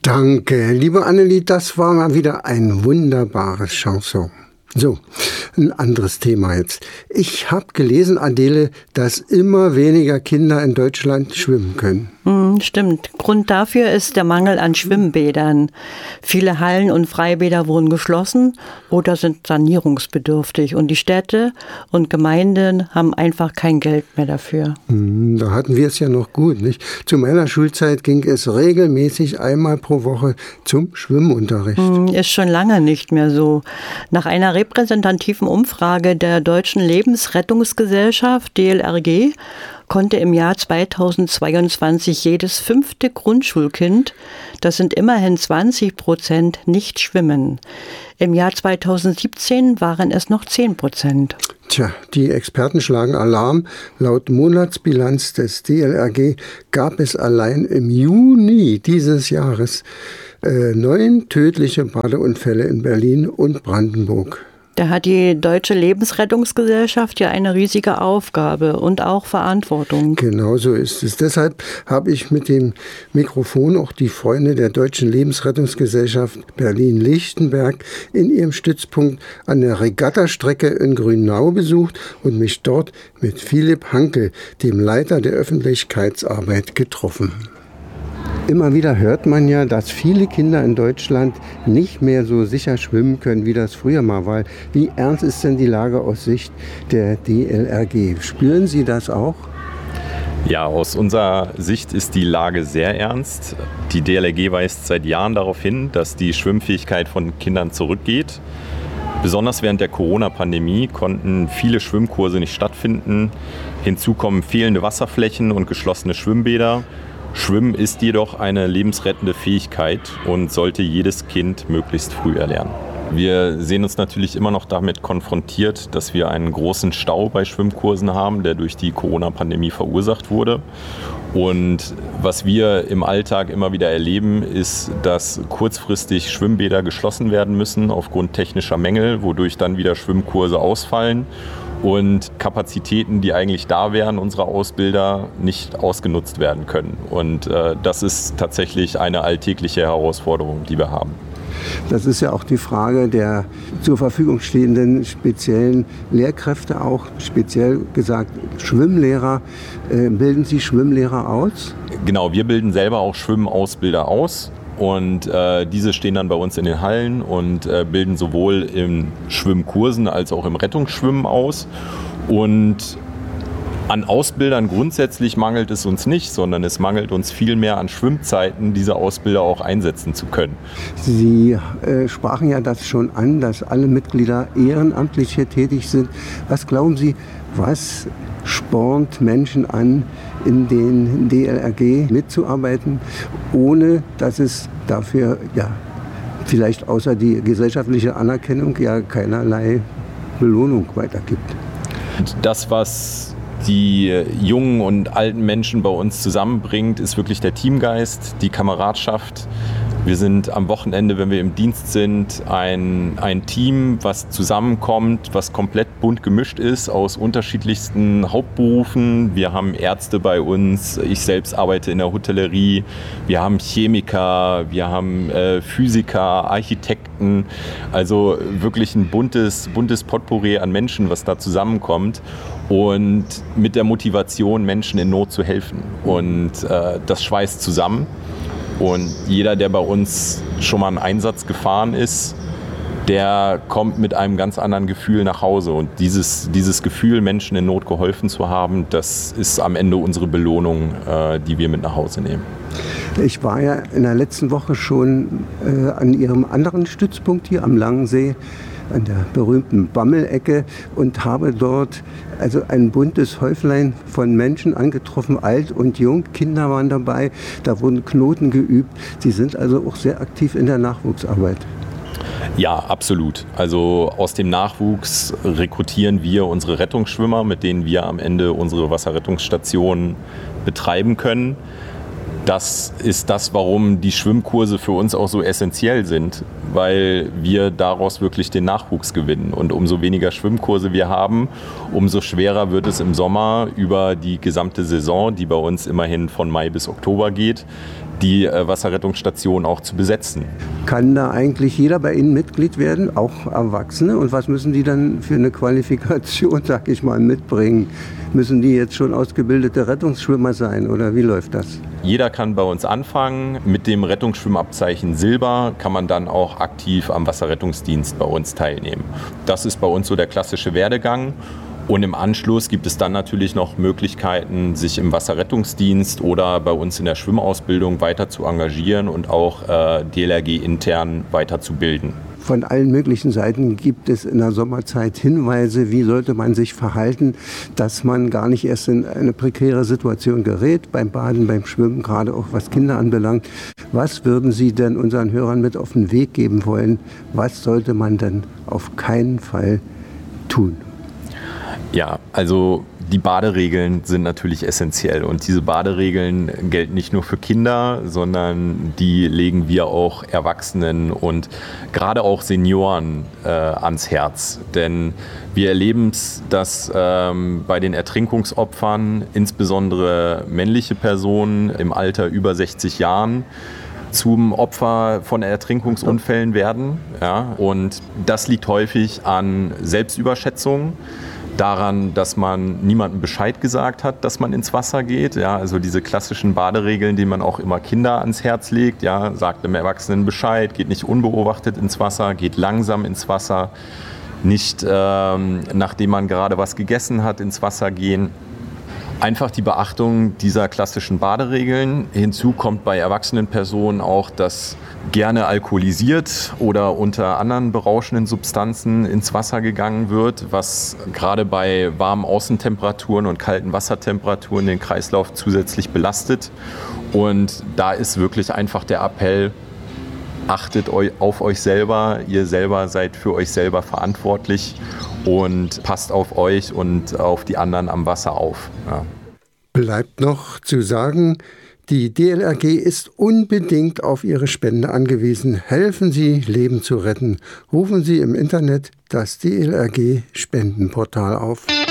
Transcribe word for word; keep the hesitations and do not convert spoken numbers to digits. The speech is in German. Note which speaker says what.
Speaker 1: Danke, liebe Annelie, das war mal wieder ein wunderbares Chanson. So, ein anderes Thema jetzt. Ich habe gelesen, Adele, dass immer weniger Kinder in Deutschland schwimmen können.
Speaker 2: Mm, stimmt. Grund dafür ist der Mangel an Schwimmbädern. Viele Hallen und Freibäder wurden geschlossen oder sind sanierungsbedürftig. Und die Städte und Gemeinden haben einfach kein Geld mehr dafür.
Speaker 1: Mm, da hatten wir es ja noch gut, nicht? Zu meiner Schulzeit ging es regelmäßig einmal pro Woche zum Schwimmunterricht.
Speaker 2: Mm, ist schon lange nicht mehr so. Nach einer repräsentativen Umfrage der Deutschen Lebensrettungsgesellschaft, D L R G, konnte im Jahr zweitausendzweiundzwanzig jedes fünfte Grundschulkind, das sind immerhin zwanzig Prozent, nicht schwimmen. Im Jahr zweitausendsiebzehn waren es noch zehn Prozent.
Speaker 1: Tja, die Experten schlagen Alarm. Laut Monatsbilanz des D L R G gab es allein im Juni dieses Jahres äh, neun tödliche Badeunfälle in Berlin und Brandenburg.
Speaker 2: Da hat die Deutsche Lebensrettungsgesellschaft ja eine riesige Aufgabe und auch Verantwortung.
Speaker 1: Genau so ist es. Deshalb habe ich mit dem Mikrofon auch die Freunde der Deutschen Lebensrettungsgesellschaft Berlin-Lichtenberg in ihrem Stützpunkt an der Regattastrecke in Grünau besucht und mich dort mit Philipp Hankel, dem Leiter der Öffentlichkeitsarbeit, getroffen. Immer wieder hört man ja, dass viele Kinder in Deutschland nicht mehr so sicher schwimmen können, wie das früher mal war. Wie ernst ist denn die Lage aus Sicht der D L R G? Spüren Sie das auch?
Speaker 3: Ja, aus unserer Sicht ist die Lage sehr ernst. Die D L R G weist seit Jahren darauf hin, dass die Schwimmfähigkeit von Kindern zurückgeht. Besonders während der Corona-Pandemie konnten viele Schwimmkurse nicht stattfinden. Hinzu kommen fehlende Wasserflächen und geschlossene Schwimmbäder. Schwimmen ist jedoch eine lebensrettende Fähigkeit und sollte jedes Kind möglichst früh erlernen. Wir sehen uns natürlich immer noch damit konfrontiert, dass wir einen großen Stau bei Schwimmkursen haben, der durch die Corona-Pandemie verursacht wurde. Und was wir im Alltag immer wieder erleben, ist, dass kurzfristig Schwimmbäder geschlossen werden müssen aufgrund technischer Mängel, wodurch dann wieder Schwimmkurse ausfallen und Kapazitäten, die eigentlich da wären, unserer Ausbilder, nicht ausgenutzt werden können. Und äh, das ist tatsächlich eine alltägliche Herausforderung, die wir haben.
Speaker 1: Das ist ja auch die Frage der zur Verfügung stehenden speziellen Lehrkräfte, auch speziell gesagt Schwimmlehrer. Äh, bilden Sie Schwimmlehrer aus?
Speaker 3: Genau, wir bilden selber auch Schwimmausbilder aus. Und äh, diese stehen dann bei uns in den Hallen und äh, bilden sowohl in Schwimmkursen als auch im Rettungsschwimmen aus. Und an Ausbildern grundsätzlich mangelt es uns nicht, sondern es mangelt uns vielmehr an Schwimmzeiten, diese Ausbilder auch einsetzen zu können.
Speaker 1: Sie äh, sprachen ja das schon an, dass alle Mitglieder ehrenamtlich hier tätig sind. Was glauben Sie, was spornt Menschen an, in den D L R G mitzuarbeiten, ohne dass es dafür ja vielleicht außer die gesellschaftliche Anerkennung ja keinerlei Belohnung weitergibt?
Speaker 3: Das, was die jungen und alten Menschen bei uns zusammenbringt, ist wirklich der Teamgeist, die Kameradschaft. Wir sind am Wochenende, wenn wir im Dienst sind, ein, ein Team, was zusammenkommt, was komplett bunt gemischt ist aus unterschiedlichsten Hauptberufen. Wir haben Ärzte bei uns, ich selbst arbeite in der Hotellerie, wir haben Chemiker, wir haben äh, Physiker, Architekten. Also wirklich ein buntes, buntes Potpourri an Menschen, was da zusammenkommt. Und mit der Motivation, Menschen in Not zu helfen. Und äh, das schweißt zusammen. Und jeder, der bei uns schon mal einen Einsatz gefahren ist, der kommt mit einem ganz anderen Gefühl nach Hause. Und dieses, dieses Gefühl, Menschen in Not geholfen zu haben, das ist am Ende unsere Belohnung, äh, die wir mit nach Hause nehmen.
Speaker 1: Ich war ja in der letzten Woche schon äh, an Ihrem anderen Stützpunkt hier am Langensee, an der berühmten Bammelecke, und habe dort also ein buntes Häuflein von Menschen angetroffen, alt und jung. Kinder waren dabei, da wurden Knoten geübt. Sie sind also auch sehr aktiv in der Nachwuchsarbeit.
Speaker 3: Ja, absolut. Also aus dem Nachwuchs rekrutieren wir unsere Rettungsschwimmer, mit denen wir am Ende unsere Wasserrettungsstation betreiben können. Das ist das, warum die Schwimmkurse für uns auch so essentiell sind, weil wir daraus wirklich den Nachwuchs gewinnen. Und umso weniger Schwimmkurse wir haben, umso schwerer wird es im Sommer über die gesamte Saison, die bei uns immerhin von Mai bis Oktober geht, die äh, Wasserrettungsstation auch zu besetzen.
Speaker 1: Kann da eigentlich jeder bei Ihnen Mitglied werden, auch Erwachsene? Und was müssen die dann für eine Qualifikation, sag ich mal, mitbringen? Müssen die jetzt schon ausgebildete Rettungsschwimmer sein oder wie läuft das?
Speaker 3: Jeder kann bei uns anfangen. Mit dem Rettungsschwimmabzeichen Silber kann man dann auch aktiv am Wasserrettungsdienst bei uns teilnehmen. Das ist bei uns so der klassische Werdegang. Und im Anschluss gibt es dann natürlich noch Möglichkeiten, sich im Wasserrettungsdienst oder bei uns in der Schwimmausbildung weiter zu engagieren und auch äh, D L R G intern weiterzubilden.
Speaker 1: Von allen möglichen Seiten gibt es in der Sommerzeit Hinweise, wie sollte man sich verhalten, dass man gar nicht erst in eine prekäre Situation gerät, beim Baden, beim Schwimmen, gerade auch was Kinder anbelangt. Was würden Sie denn unseren Hörern mit auf den Weg geben wollen? Was sollte man denn auf keinen Fall tun?
Speaker 3: Ja, also die Baderegeln sind natürlich essentiell und diese Baderegeln gelten nicht nur für Kinder, sondern die legen wir auch Erwachsenen und gerade auch Senioren äh, ans Herz. Denn wir erleben es, dass ähm, bei den Ertrinkungsopfern insbesondere männliche Personen im Alter über sechzig Jahren zum Opfer von Ertrinkungsunfällen werden. Ja, und das liegt häufig an Selbstüberschätzung, daran, dass man niemandem Bescheid gesagt hat, dass man ins Wasser geht. Ja, also diese klassischen Baderegeln, die man auch immer Kinder ans Herz legt. Ja, sagt dem Erwachsenen Bescheid, geht nicht unbeobachtet ins Wasser, geht langsam ins Wasser, nicht ähm, nachdem man gerade was gegessen hat, ins Wasser gehen. Einfach die Beachtung dieser klassischen Baderegeln. Hinzu kommt bei erwachsenen Personen auch, dass gerne alkoholisiert oder unter anderen berauschenden Substanzen ins Wasser gegangen wird, was gerade bei warmen Außentemperaturen und kalten Wassertemperaturen den Kreislauf zusätzlich belastet. Und da ist wirklich einfach der Appell, achtet auf euch selber, ihr selber seid für euch selber verantwortlich und passt auf euch und auf die anderen am Wasser auf. Ja.
Speaker 1: Bleibt noch zu sagen, die D L R G ist unbedingt auf Ihre Spende angewiesen. Helfen Sie, Leben zu retten. Rufen Sie im Internet das D L R G Spendenportal auf.